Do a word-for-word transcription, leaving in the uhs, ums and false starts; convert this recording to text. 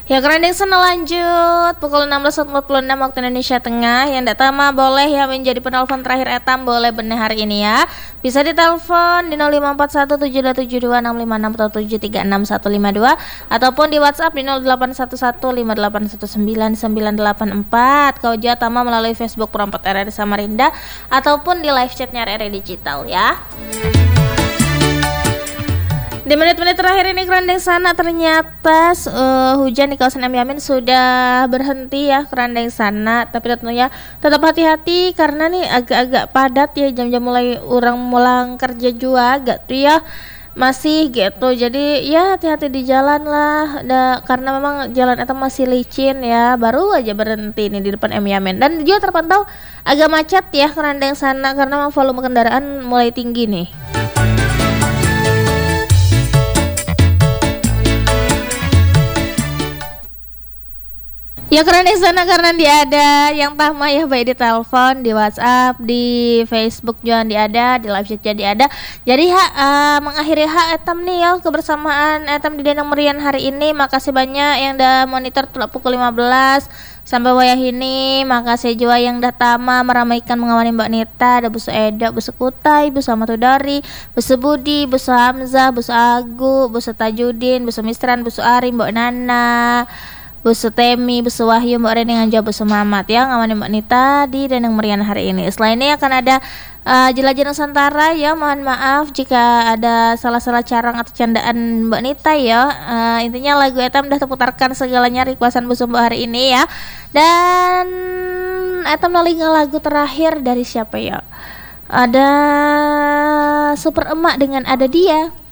Ya kerendeng sana lanjut pukul enam belas empat puluh enam waktu Indonesia Tengah. Yang ndak tama boleh ya menjadi penelpon terakhir etam boleh bener hari ini ya. Bisa ditelepon di nol lima empat satu tujuh dua tujuh dua enam lima enam atau tujuh tiga enam satu lima dua ataupun di WhatsApp di nol delapan satu satu lima delapan satu sembilan sembilan delapan empat. Kau juga tama melalui Facebook Perampot R R I Samarinda ataupun di live chatnya R R I Digital ya. Di menit-menit terakhir ini kerendeng sana ternyata uh, hujan di kawasan M Yamin sudah berhenti ya kerendeng sana, tapi tentunya tetap hati-hati karena nih agak-agak padat ya jam-jam mulai orang mulang kerja juga agak tuh ya masih gitu. Jadi ya hati-hati di jalan lah da, karena memang jalan itu masih licin ya, baru aja berhenti nih di depan M Yamin dan juga terpantau agak macet ya kerendeng sana karena memang volume kendaraan mulai tinggi nih. Ya karena di sana karena dia ada yang tama ya baik di telepon, di WhatsApp, di Facebook juga dia ada, di live chat jadi ada. Jadi ha uh, mengakhiri hak etam nih ya kebersamaan etam di Denang Merian hari ini. Makasih banyak yang udah monitor tulak pukul lima belas sampai wayah ini. Makasih juga yang udah tama meramaikan mengawani Mbak Nita, ada Busu Eda, Busu Kutai, Busu Amatudari, Busu Budi, Busu Hamzah, Busu Agu, Busu Tajudin, Busu Mistran, Busu Ari, Mbak Nana, Busu Temi, Busu Wahyu, Mbak Reni Nganja, Busu Mamat ya ngawani Mbak Nita di Denang Merian hari ini. Selain ini akan ada uh, jelajah Nusantara ya. Mohon maaf jika ada salah-salah carang atau candaan Mbak Nita ya. Uh, intinya lagu etam udah terputarkan segalanya requestan Busu Mbak hari ini ya. Dan etam nalinga lagu terakhir dari siapa ya? Ada Super Emak dengan Ada Dia.